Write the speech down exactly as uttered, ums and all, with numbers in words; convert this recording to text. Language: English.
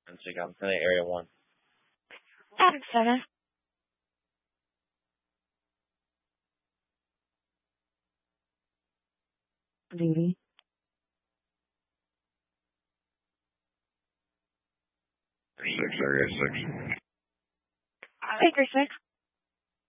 One second, I'm sending area one. Traffic seven. Duty. Six, area six. Baker six.